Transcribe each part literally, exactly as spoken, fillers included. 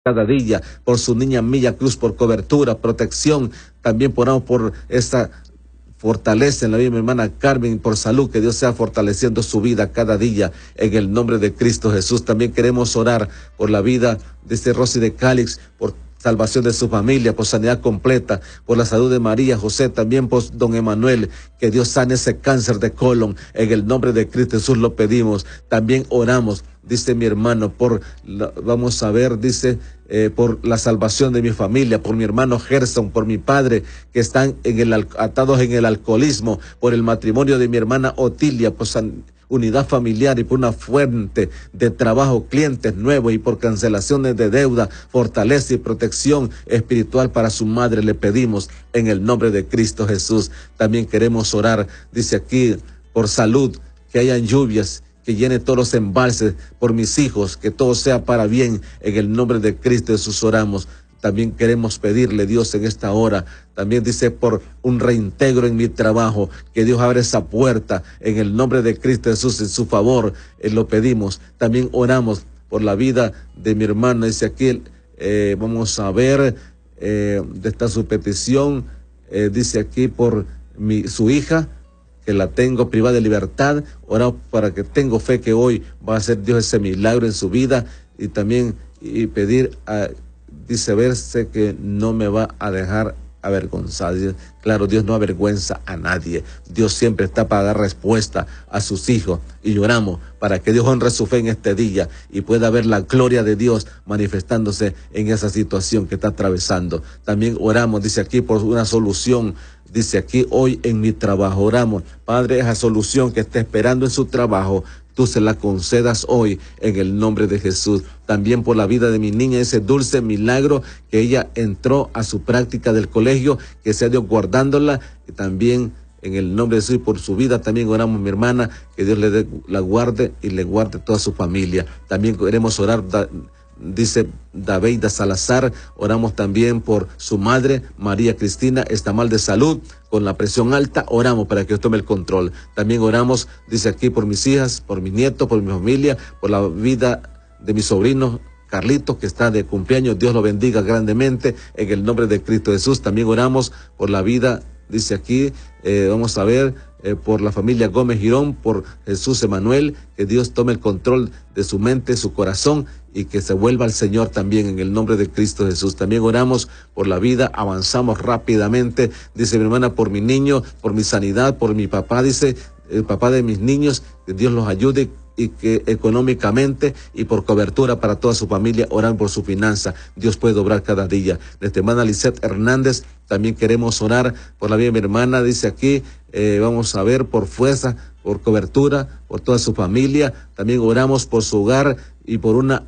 cada día, por su niña Milla Cruz, por cobertura, protección, también oramos por esta fortaleza en la vida de mi hermana Carmen, por salud, que Dios sea fortaleciendo su vida cada día, en el nombre de Cristo Jesús. También queremos orar por la vida de este Rosy de Cálix, por salvación de su familia, por sanidad completa, por la salud de María José, también por don Emanuel, que Dios sane ese cáncer de colon, en el nombre de Cristo Jesús lo pedimos. También oramos, dice mi hermano, por, la, vamos a ver, dice, eh, por la salvación de mi familia, por mi hermano Gerson, por mi padre, que están en el, atados en el alcoholismo, por el matrimonio de mi hermana Otilia, por san, unidad familiar y por una fuente de trabajo, clientes nuevos y por cancelaciones de deuda, fortaleza y protección espiritual para su madre le pedimos en el nombre de Cristo Jesús. También queremos orar, dice aquí, por salud, que hayan lluvias, que llene todos los embalses, por mis hijos, que todo sea para bien, en el nombre de Cristo Jesús oramos. También queremos pedirle, Dios, en esta hora, también dice, por un reintegro en mi trabajo, que Dios abra esa puerta, en el nombre de Cristo Jesús, en su favor, eh, lo pedimos. También oramos por la vida de mi hermana, dice aquí, eh, vamos a ver, eh, de esta su petición, eh, dice aquí, por mi, su hija, que la tengo privada de libertad, oramos para que tengo fe que hoy va a hacer Dios ese milagro en su vida, y también y pedir a dice verse que no me va a dejar avergonzado. Claro, Dios no avergüenza a nadie. Dios siempre está para dar respuesta a sus hijos, y lloramos para que Dios honre su fe en este día y pueda ver la gloria de Dios manifestándose en esa situación que está atravesando. También oramos, dice aquí, por una solución. Dice aquí, hoy en mi trabajo oramos, Padre, esa solución que está esperando en su trabajo, tú se la concedas hoy en el nombre de Jesús. También por la vida de mi niña, ese dulce milagro que ella entró a su práctica del colegio, que sea Dios guardándola, y también en el nombre de Jesús y por su vida también oramos, mi hermana, que Dios le dé, la guarde y le guarde toda su familia. También queremos orar, da, dice Daveida Salazar, oramos también por su madre, María Cristina, está mal de salud, con la presión alta, oramos para que Dios tome el control. También oramos, dice aquí, por mis hijas, por mis nietos, por mi familia, por la vida de mis sobrinos, Carlitos, que está de cumpleaños, Dios lo bendiga grandemente, en el nombre de Cristo Jesús. También oramos por la vida, dice aquí, eh, vamos a ver, eh, por la familia Gómez Girón, por Jesús Emanuel, que Dios tome el control de su mente, su corazón, y que se vuelva al Señor también en el nombre de Cristo Jesús. También oramos por la vida, avanzamos rápidamente, dice mi hermana, por mi niño, por mi sanidad, por mi papá, dice el papá de mis niños, que Dios los ayude y que económicamente y por cobertura para toda su familia, oran por su finanza. Dios puede obrar cada día. Nuestra hermana Lisette Hernández, también queremos orar por la vida de mi hermana, dice aquí, eh, vamos a ver, por fuerza, por cobertura, por toda su familia. También oramos por su hogar y por una,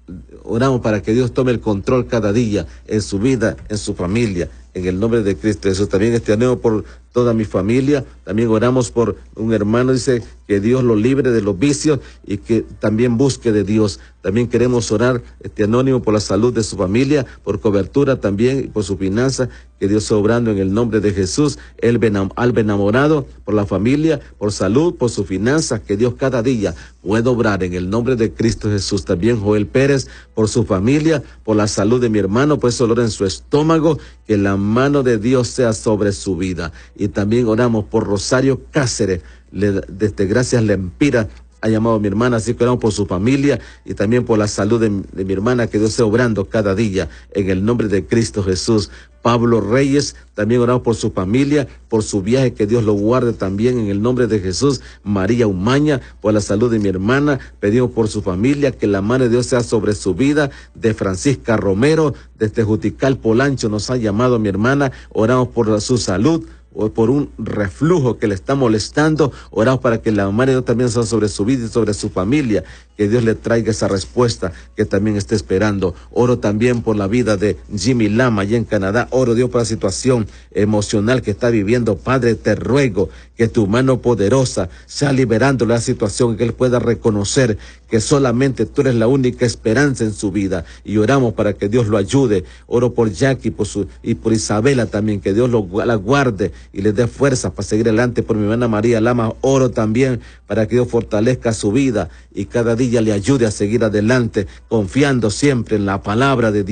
oramos para que Dios tome el control cada día en su vida, en su familia, en el nombre de Cristo Jesús. También este anhelo por toda mi familia. También oramos por un hermano, dice que Dios lo libre de los vicios y que también busque de Dios. También queremos orar, este anónimo, por la salud de su familia, por cobertura también, por su finanza, que Dios sea obrando en el nombre de Jesús. El al enamorado, por la familia, por salud, por su finanza, que Dios cada día pueda obrar en el nombre de Cristo Jesús. También Joel Pérez, por su familia, por la salud de mi hermano, por ese dolor en su estómago, que la mano de Dios sea sobre su vida. Y también oramos por Rosario Cáceres, le, desde Gracias Lempira ha llamado a mi hermana, así que oramos por su familia y también por la salud de, de mi hermana, que Dios sea obrando cada día en el nombre de Cristo Jesús. Pablo Reyes, también oramos por su familia, por su viaje, que Dios lo guarde también en el nombre de Jesús. María Umaña, por la salud de mi hermana, pedimos por su familia, que la mano de Dios sea sobre su vida. De Francisca Romero, desde Jutical Polancho nos ha llamado mi hermana, oramos por su salud, o por un reflujo que le está molestando, oramos para que la mano de Dios también sea sobre su vida y sobre su familia, que Dios le traiga esa respuesta que también esté esperando. Oro también por la vida de Jimmy Lama allá en Canadá. Oro, Dios, por la situación emocional que está viviendo. Padre, te ruego que tu mano poderosa sea liberando la situación, que él pueda reconocer que solamente tú eres la única esperanza en su vida, y oramos para que Dios lo ayude. Oro por Jackie por su, y por Isabela también, que Dios lo, la guarde y les dé fuerza para seguir adelante. Por mi hermana María Lama, oro también para que Dios fortalezca su vida y cada día le ayude a seguir adelante, confiando siempre en la palabra de Dios.